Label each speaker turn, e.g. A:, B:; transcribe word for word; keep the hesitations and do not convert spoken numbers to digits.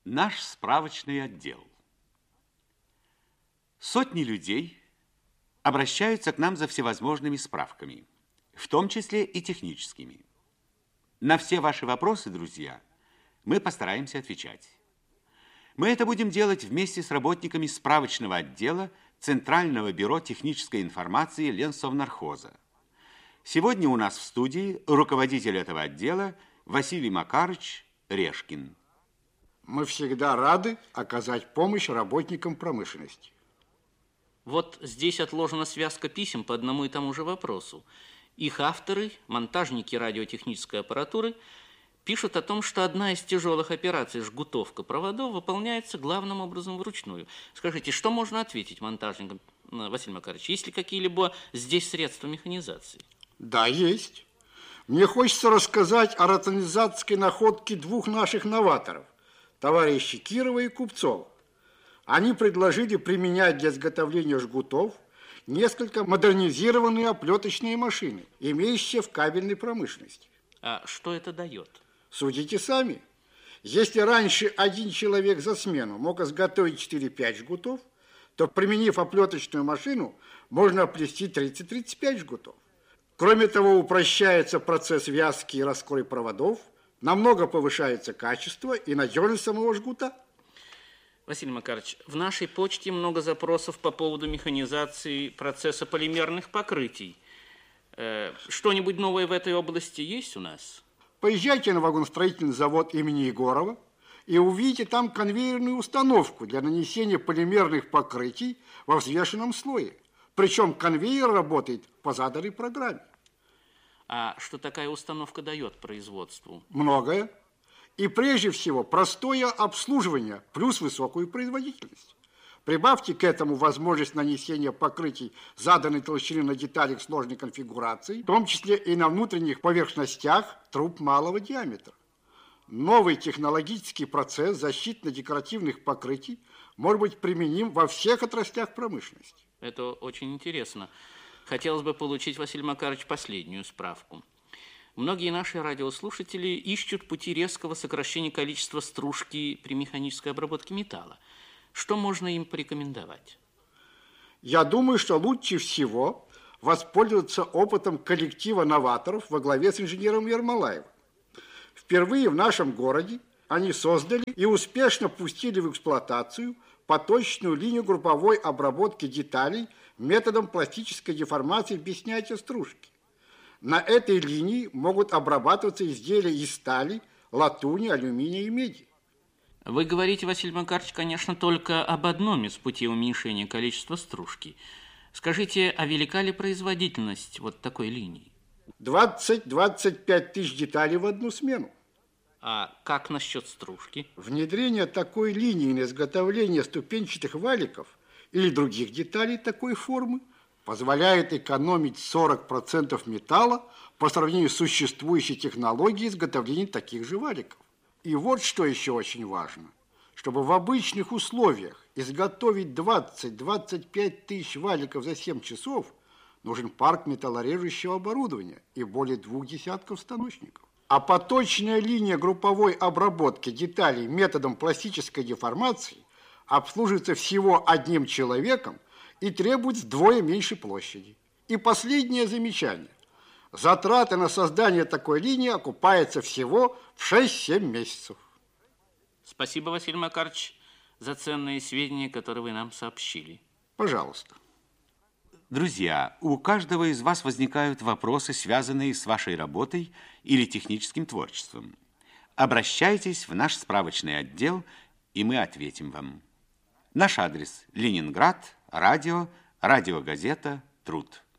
A: Наш справочный отдел. Сотни людей обращаются к нам за всевозможными справками, в том числе и техническими. На все ваши вопросы, друзья, мы постараемся отвечать. Мы это будем делать вместе с работниками справочного отдела Центрального бюро технической информации Ленсовнархоза. Сегодня у нас в студии руководитель этого отдела Василий Макарыч Решкин.
B: Мы всегда рады оказать помощь работникам промышленности.
C: Вот здесь отложена связка писем по одному и тому же вопросу. Их авторы, монтажники радиотехнической аппаратуры, пишут о том, что одна из тяжелых операций, жгутовка проводов, выполняется главным образом вручную. Скажите, что можно ответить монтажникам, Василий Макарович? Есть ли какие-либо здесь средства механизации?
B: Да, есть. Мне хочется рассказать о рационализаторской находке двух наших новаторов, товарищей Кирова и Купцова. Они предложили применять для изготовления жгутов несколько модернизированные оплеточные машины, имеющиеся в кабельной промышленности.
C: А что это дает?
B: Судите сами. Если раньше один человек за смену мог изготовить четыре-пять жгутов, то, применив оплеточную машину, можно оплести тридцать-тридцать пять жгутов. Кроме того, упрощается процесс вязки и раскрой проводов, намного повышается качество и надежность самого жгута.
C: Василий Макарович, в нашей почте много запросов по поводу механизации процесса полимерных покрытий. Э, что-нибудь новое в этой области есть у нас?
B: Поезжайте на вагоностроительный завод имени Егорова и увидите там конвейерную установку для нанесения полимерных покрытий во взвешенном слое. Причем конвейер работает по заданной программе.
C: А что такая установка дает производству?
B: Многое. И прежде всего простое обслуживание плюс высокую производительность. Прибавьте к этому возможность нанесения покрытий заданной толщины на деталях сложной конфигурации, в том числе и на внутренних поверхностях труб малого диаметра. Новый технологический процесс защитно-декоративных покрытий может быть применим во всех отраслях промышленности.
C: Это очень интересно. Хотелось бы получить, Василий Макарович, последнюю справку. Многие наши радиослушатели ищут пути резкого сокращения количества стружки при механической обработке металла. Что можно им порекомендовать?
B: Я думаю, что лучше всего воспользоваться опытом коллектива новаторов во главе с инженером Ермолаевым. Впервые в нашем городе они создали и успешно пустили в эксплуатацию поточную линию групповой обработки деталей методом пластической деформации без снятия стружки. На этой линии могут обрабатываться изделия из стали, латуни, алюминия и меди.
C: Вы говорите, Василий Макарович, конечно, только об одном из путей уменьшения количества стружки. Скажите, а велика ли производительность вот такой линии?
B: двадцать-двадцать пять тысяч деталей в одну смену.
C: А как насчет стружки?
B: Внедрение такой линии на изготовление ступенчатых валиков или других деталей такой формы позволяет экономить сорок процентов металла по сравнению с существующей технологией изготовления таких же валиков. И вот что еще очень важно. Чтобы в обычных условиях изготовить двадцать-двадцать пять тысяч валиков за семь часов, нужен парк металлорежущего оборудования и более двух десятков станочников. А поточная линия групповой обработки деталей методом пластической деформации обслуживается всего одним человеком и требует вдвое меньше площади. И последнее замечание. Затраты на создание такой линии окупаются всего в шесть-семь месяцев.
C: Спасибо, Василий Макарович, за ценные сведения, которые вы нам сообщили.
B: Пожалуйста.
A: Друзья, у каждого из вас возникают вопросы, связанные с вашей работой или техническим творчеством. Обращайтесь в наш справочный отдел, и мы ответим вам. Наш адрес: Ленинград, радио, радиогазета «Труд».